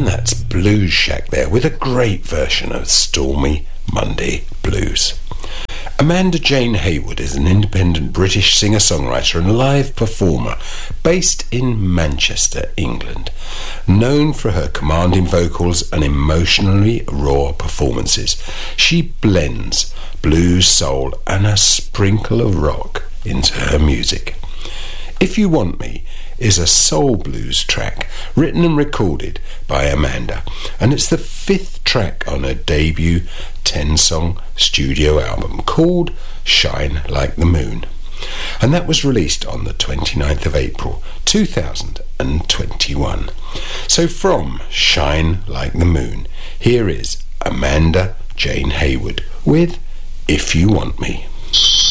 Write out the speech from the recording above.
And that's Blues Shack there with a great version of Stormy Monday Blues. Amanda Jane Hayward is an independent British singer-songwriter and live performer based in Manchester, England, known for her commanding vocals and emotionally raw performances. She blends blues, soul and a sprinkle of rock into her music. If You Want Me is a soul blues track written and recorded by Amanda, and it's the 5th track on her debut 10-song studio album called Shine Like the Moon, and that was released on the 29th of April 2021. So from Shine Like the Moon, here is Amanda Jane Hayward with If You Want Me.